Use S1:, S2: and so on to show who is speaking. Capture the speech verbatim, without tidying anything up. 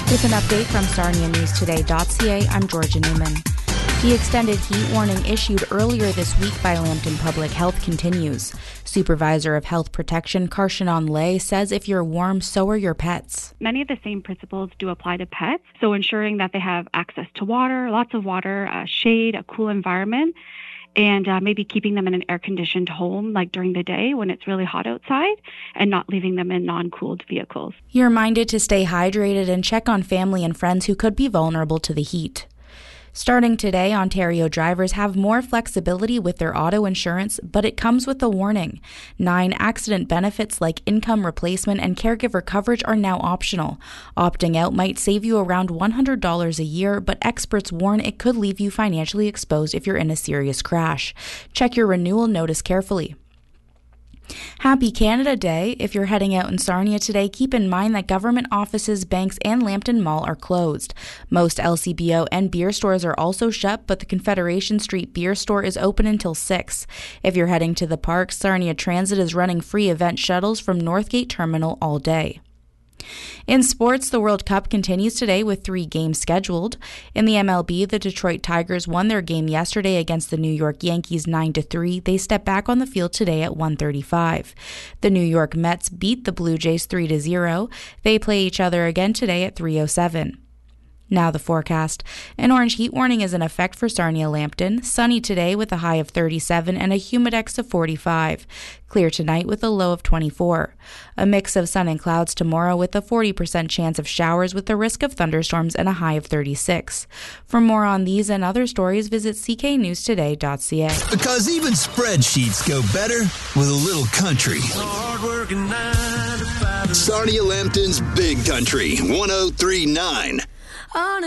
S1: With an update from Sarnia News Today dot C A, I'm Georgia Newman. The extended heat warning issued earlier this week by Lambton Public Health continues. Supervisor of Health Protection Karshanon Lay says if you're warm, so are your pets.
S2: Many of the same principles do apply to pets, so ensuring that they have access to water, lots of water, uh, shade, a cool environment, and uh, maybe keeping them in an air-conditioned home like during the day when it's really hot outside, and not leaving them in non-cooled vehicles.
S1: You're reminded to stay hydrated and check on family and friends who could be vulnerable to the heat. Starting today, Ontario drivers have more flexibility with their auto insurance, but it comes with a warning. Nine accident benefits like income replacement and caregiver coverage are now optional. Opting out might save you around one hundred dollars a year, but experts warn it could leave you financially exposed if you're in a serious crash. Check your renewal notice carefully. Happy Canada Day. If you're heading out in Sarnia today, keep in mind that government offices, banks, and Lambton Mall are closed. Most L C B O and beer stores are also shut, but the Confederation Street Beer Store is open until six. If you're heading to the park, Sarnia Transit is running free event shuttles from Northgate Terminal all day. In sports, the World Cup continues today with three games scheduled. In the M L B, the Detroit Tigers won their game yesterday against the New York Yankees nine to three. They step back on the field today at one thirty-five. The New York Mets beat the Blue Jays three to zero. They play each other again today at three oh seven. Now the forecast. An orange heat warning is in effect for Sarnia-Lambton. Sunny today with a high of thirty-seven and a humidex of forty-five. Clear tonight with a low of twenty-four. A mix of sun and clouds tomorrow with a forty percent chance of showers with the risk of thunderstorms and a high of thirty-six. For more on these and other stories, visit c k news today dot c a.
S3: Because even spreadsheets go better with a little country. Sarnia-Lambton's Big Country, one oh three point nine.